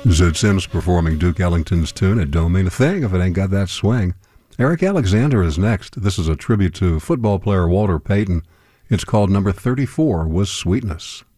Zoot Sims performing Duke Ellington's tune, It Don't Mean a Thing If It Ain't Got That Swing. Eric Alexander is next. This is a tribute to football player Walter Payton. It's called Number 34 Was Sweetness.